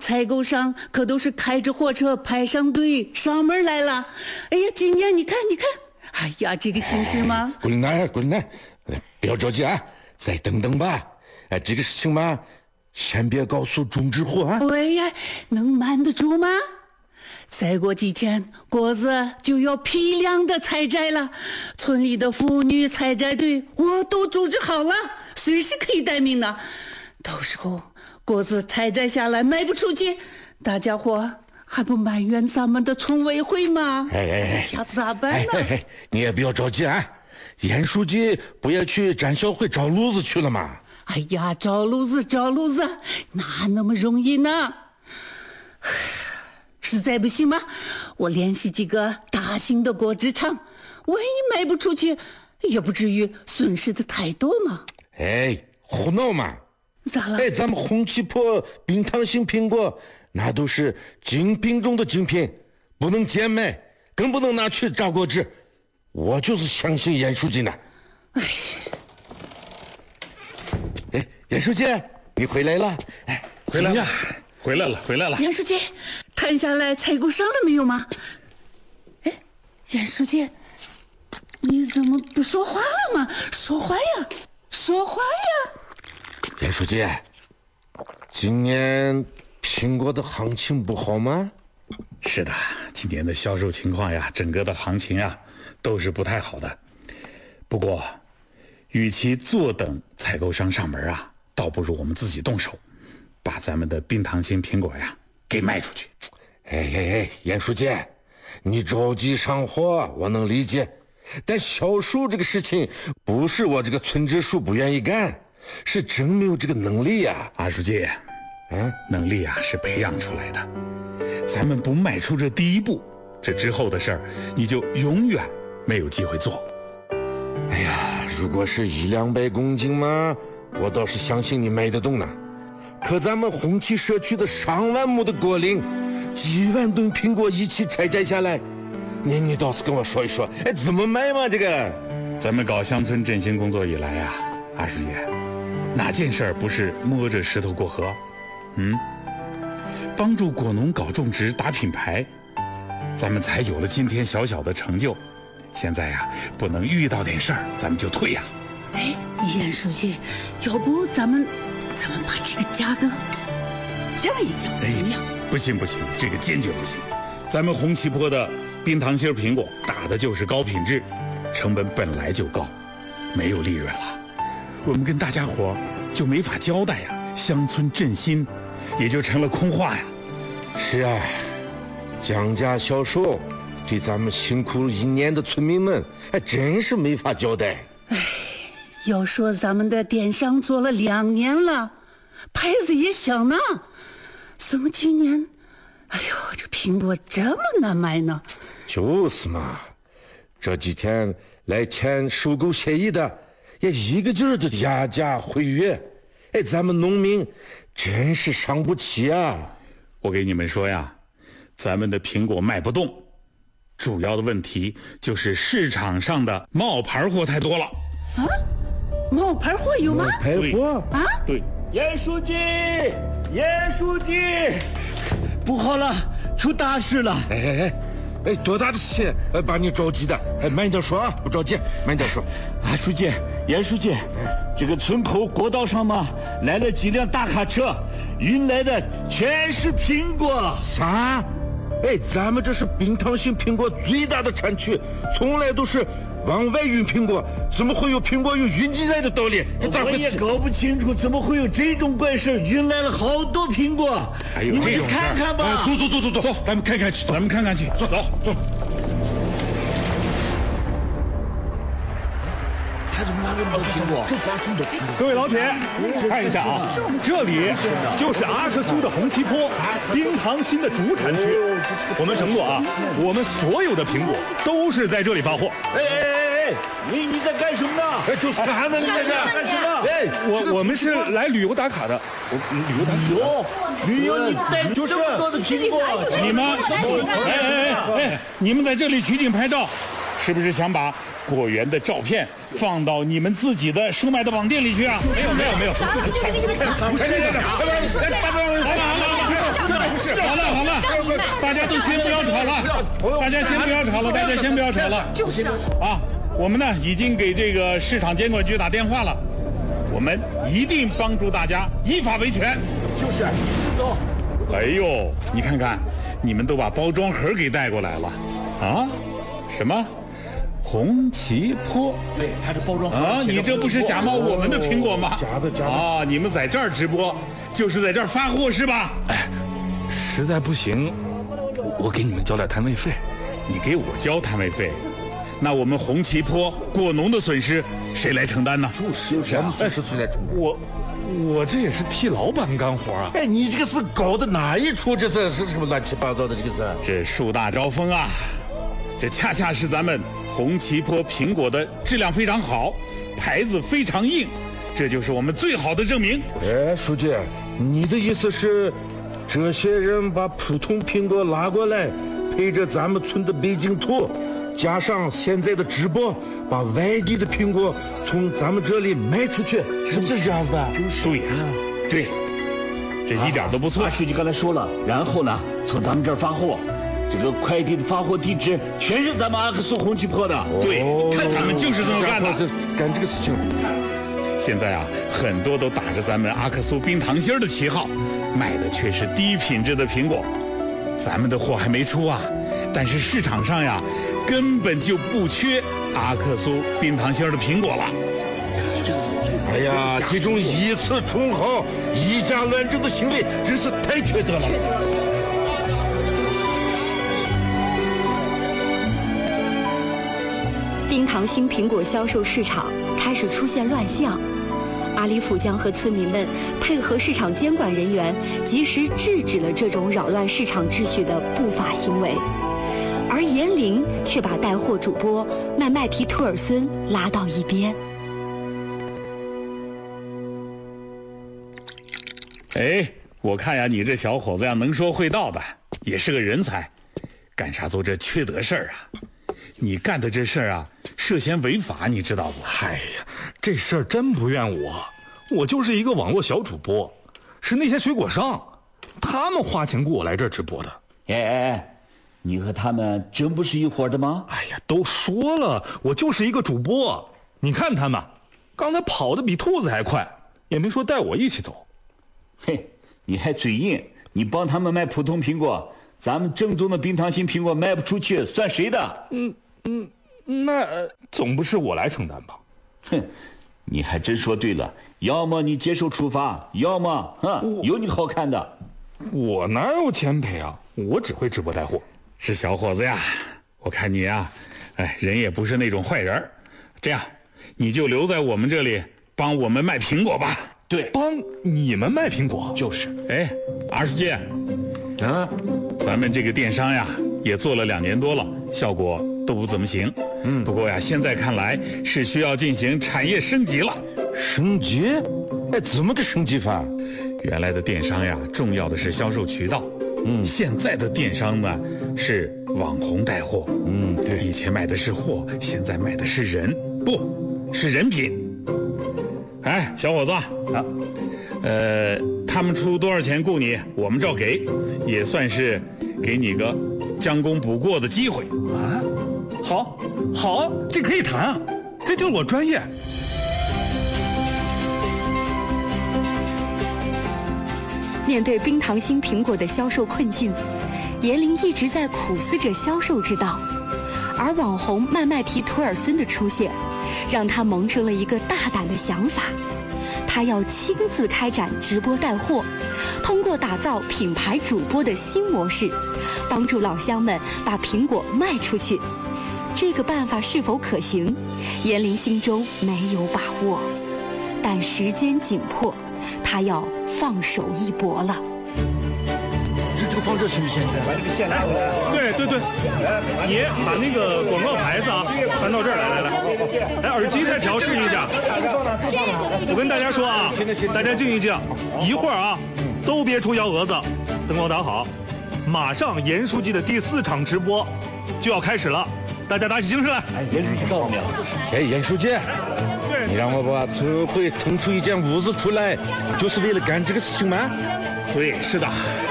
采购商可都是开着货车排上队上门来了。哎呀，今年你看，哎呀，这个形势嘛， 滚来，不要着急啊，再等等吧。这个事情嘛，先别告诉中支户啊。 哎呀，能瞒得住吗？再过几天，果子就要批量的采摘了，村里的妇女采摘队我都组织好了，随时可以待命的。到时候果子采摘下来卖不出去，大家伙还不埋怨咱们的村委会吗？哎呀，咋办呢？ 你也不要着急啊，严书记不也去展销会找路子去了吗？ 哎呀，找路子，哪那么容易呢？实在不行吗？我联系几个大型的果汁厂，万一卖不出去，也不至于损失的太多嘛。 胡闹嘛！ 咋了？ 咱们红旗坡冰糖型苹果，那都是精品中的精品，不能贱卖，更不能拿去榨果汁。我就是相信严书记呢。严书记，你回来了？ 回来了，回来了。 严书记，谈下来采购商了没有吗？严书记，你怎么不说话了吗？说话呀！ 严书记，今年苹果的行情不好吗？ 是的，今年的销售情况呀，整个的行情呀，都是不太好的。不过，与其坐等采购商上门啊，倒不如我们自己动手，把咱们的冰糖型苹果呀给卖出去。 严书记，你着急上货我能理解，但销售这个事情不是我这个村支书不愿意干，是真没有这个能力呀。 阿书记，能力啊是培养出来的，咱们不迈出这第一步，这之后的事儿你就永远没有机会做。 如果是100-200公斤嘛，我倒是相信你卖得动呢。可咱们红旗社区的上万亩的果林，几万吨苹果一起采摘下来，你倒是跟我说一说，怎么卖嘛？这个， 咱们搞乡村振兴工作以来啊，阿书记，哪件事儿不是摸着石头过河？帮助果农搞种植、打品牌，咱们才有了今天小小的成就。现在呀，不能遇到点事儿咱们就退呀。 严书记，要不咱们把这个价格降一降，怎么样？ 不行，这个坚决不行。咱们红旗坡的冰糖心苹果打的就是高品质，成本本来就高，没有利润了，我们跟大家伙就没法交代呀，乡村振兴也就成了空话呀。 是啊，降价销售对咱们辛苦1年的村民们还真是没法交代。 要说咱们的电商做了2年了，牌子也响呢，怎么今年这苹果这么难卖呢？ 就是嘛，这几天来签收购协议的也一个劲儿的压价毁约，咱们农民真是伤不起啊。 我给你们说呀，咱们的苹果卖不动，主要的问题就是市场上的冒牌货太多了。 冒牌货有吗？ 冒牌货啊？ 对， 严书记，不好了，出大事了！ 多大的事情把你着急的？慢点说啊，不着急，慢点说。 书记，严书记，这个村口国道上嘛，来了几辆大卡车，运来的全是苹果。 啥？咱们这是冰糖型苹果最大的产区，从来都是往外运苹果，怎么会有苹果有运进来的道理？ 我也搞不清楚，怎么会有这种怪事？运来了好多苹果，你们去看看吧。 走，咱们看看去，走。 他怎么拿这么多苹果？ 各位老铁，看一下啊，这里就是阿克苏的红旗坡冰糖心的主产区。我们承诺啊，我们所有的苹果都是在这里发货。 你在干什么呢？ 就是干呢，你在这干什么？ 我们是来旅游打卡的。 旅游，你带这么多的苹果？ 你们在这里取景拍照，是不是想把果园的照片放到你们自己的售卖的网店里去啊？没有，不是的。 大家都先不要吵了，大家先不要吵了，大家先不要吵了。 就是啊，我们呢已经给这个市场监管局打电话了，我们一定帮助大家依法维权。 就是走。 哎呦，你看看，你们都把包装盒给带过来了啊？什么？红旗坡？ 对，还是包装盒啊！你这不是假冒我们的苹果吗？ 假的啊！你们在这儿直播，就是在这儿发货是吧？ 哎，实在不行，我给你们交点摊位费。 你给我交摊位费，那我们红旗坡果农的损失谁来承担呢？ 就是什么损失谁来承担？ 我这也是替老板干活啊！ 哎，你这个是搞的哪一出？这是什么乱七八糟的？这个是？ 这树大招风啊！这恰恰是咱们红旗坡苹果的质量非常好，牌子非常硬，这就是我们最好的证明。 哎，书记，你的意思是，这些人把普通苹果拉过来，配着咱们村的北京土，加上现在的直播，把外地的苹果从咱们这里卖出去，是不是这样子的？ 就是对呀，对，这一点都不错。 书记刚才说了，然后呢，从咱们这儿发货。这个快递的发货地址全是咱们阿克苏红旗坡的， 对，看他们就是这么干的， 干这个事情。 现在啊，很多都打着咱们阿克苏冰糖心儿的旗号，卖的却是低品质的苹果。咱们的货还没出啊，但是市场上呀，根本就不缺阿克苏冰糖心儿的苹果了。 哎呀，这种以次充好、以假乱真的行为真是太缺德了。 冰糖心苹果销售市场开始出现乱象，阿里甫江和村民们配合市场监管人员，及时制止了这种扰乱市场秩序的不法行为，而严玲却把带货主播麦麦提图尔孙拉到一边。 哎，我看呀，你这小伙子呀，能说会道的，也是个人才，干啥做这缺德事儿啊？你干的这事儿啊，涉嫌违法，你知道不？ 哎呀，这事儿真不怨我就是一个网络小主播，是那些水果商，他们花钱雇我来这儿直播的。 哎，你和他们真不是一伙的吗？ 哎呀，都说了，我就是一个主播。你看他们，刚才跑得比兔子还快，也没说带我一起走。 嘿，你还嘴硬，你帮他们卖普通苹果，咱们正宗的冰糖心苹果卖不出去，算谁的？ 那总不是我来承担吧？ 哼，你还真说对了，要么你接受处罚，要么有你好看的。 我哪有钱赔啊？我只会直播带货。 是小伙子呀，我看你呀，哎，人也不是那种坏人，这样，你就留在我们这里帮我们卖苹果吧。 对， 帮你们卖苹果？ 就是。 哎，二书记，咱们这个电商呀，也做了2年多了，效果都不怎么行。不过呀，现在看来是需要进行产业升级了。 升级？哎，怎么个升级法？ 原来的电商呀，重要的是销售渠道。现在的电商呢，是网红带货。对，以前卖的是货，现在卖的是人，不是人品。哎，小伙子啊，他们出多少钱雇你，我们照给，也算是给你个将功补过的机会啊。好，这可以谈啊，这就是我专业。 面对冰糖心苹果的销售困境，严玲一直在苦思着销售之道，而网红麦麦提图尔孙的出现，让他萌生了一个大胆的想法，他要亲自开展直播带货，通过打造品牌主播的新模式，帮助老乡们把苹果卖出去。这个办法是否可行，严玲心中没有把握，但时间紧迫，他要放手一搏了。 这个放这行不行？ 把这个线拉过来。 对，你把那个广告牌子啊搬到这儿来，耳机再调试一下。我跟大家说啊，大家静一静，一会儿啊，都别出幺蛾子，灯光打好，马上严书记的第4场直播就要开始了，大家打起精神来。 哎，严书记告诉你， 哎，严书记，你让我把村委会腾出一间屋子出来，就是为了干这个事情吗？ 对，是的。